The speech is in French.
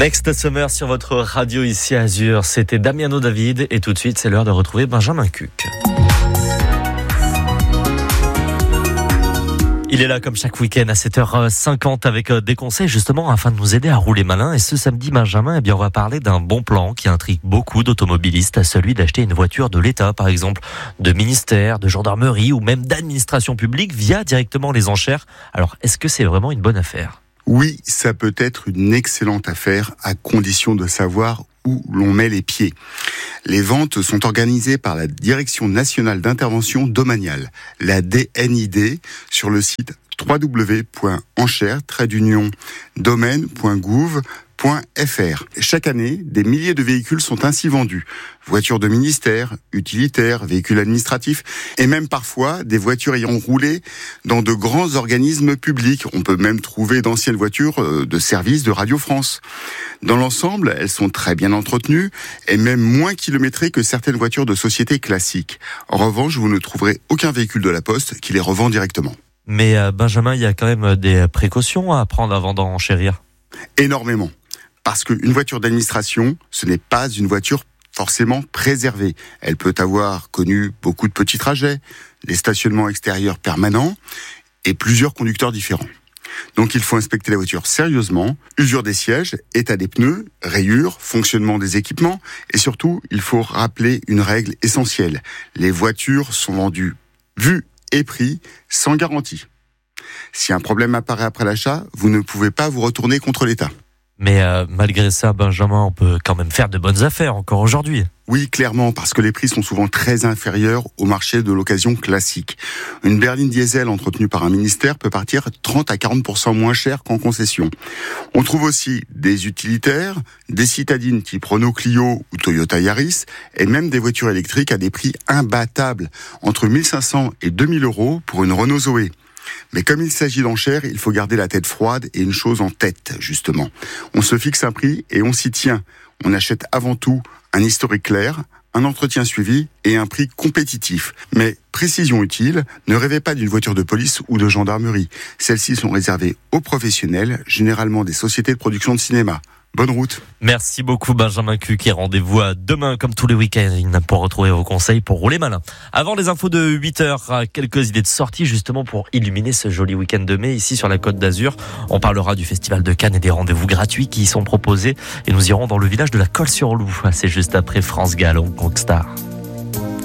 Next Summer sur votre radio ici à Azur, c'était Damiano David et tout de suite c'est l'heure de retrouver Benjamin Cuc. Il est là comme chaque week-end à 7h50 avec des conseils justement afin de nous aider à rouler malin. Et ce samedi, Benjamin, on va parler d'un bon plan qui intrigue beaucoup d'automobilistes, celui d'acheter une voiture de l'État, par exemple, de ministère, de gendarmerie ou même d'administration publique via directement les enchères. Alors, est-ce que c'est vraiment une bonne affaire ? Oui, ça peut être une excellente affaire à condition de savoir où l'on met les pieds. Les ventes sont organisées par la Direction nationale d'intervention domaniale, la DNID, sur le site www.enchères-domaine.gouv.fr. Chaque année, des milliers de véhicules sont ainsi vendus. Voitures de ministère, utilitaires, véhicules administratifs et même parfois des voitures ayant roulé dans de grands organismes publics. On peut même trouver d'anciennes voitures de service de Radio France. Dans l'ensemble, elles sont très bien entretenues et même moins kilométrées que certaines voitures de sociétés classiques. En revanche, vous ne trouverez aucun véhicule de la Poste qui les revend directement. Mais Benjamin, il y a quand même des précautions à prendre avant d'enchérir. Énormément. Parce qu'une voiture d'administration, ce n'est pas une voiture forcément préservée. Elle peut avoir connu beaucoup de petits trajets, des stationnements extérieurs permanents et plusieurs conducteurs différents. Donc il faut inspecter la voiture sérieusement, usure des sièges, état des pneus, rayures, fonctionnement des équipements et surtout, il faut rappeler une règle essentielle. Les voitures sont vendues vues et prix sans garantie. Si un problème apparaît après l'achat, vous ne pouvez pas vous retourner contre l'État. Mais malgré ça, Benjamin, on peut quand même faire de bonnes affaires encore aujourd'hui. Oui, clairement, parce que les prix sont souvent très inférieurs au marché de l'occasion classique. Une berline diesel entretenue par un ministère peut partir 30 à 40% moins cher qu'en concession. On trouve aussi des utilitaires, des citadines type Renault Clio ou Toyota Yaris, et même des voitures électriques à des prix imbattables, entre 1500 et 2000 euros pour une Renault Zoé. Mais comme il s'agit d'enchères, il faut garder la tête froide et une chose en tête, justement. On se fixe un prix et on s'y tient. On achète avant tout un historique clair, un entretien suivi et un prix compétitif. Mais précision utile, ne rêvez pas d'une voiture de police ou de gendarmerie. Celles-ci sont réservées aux professionnels, généralement des sociétés de production de cinéma. Bonne route. Merci beaucoup Benjamin Cuc et rendez-vous à demain comme tous les week-ends pour retrouver vos conseils pour rouler malin. Avant les infos de 8h, quelques idées de sortie justement pour illuminer ce joli week-end de mai ici sur la Côte d'Azur. On parlera du Festival de Cannes et des rendez-vous gratuits qui y sont proposés et nous irons dans le village de la Colle-sur-Loup. C'est juste après France Gall, Rockstar.